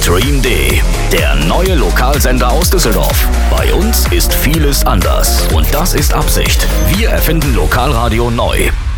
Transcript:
Stream D, der neue Lokalsender aus Düsseldorf. Bei uns ist vieles anders und das ist Absicht. Wir erfinden Lokalradio neu.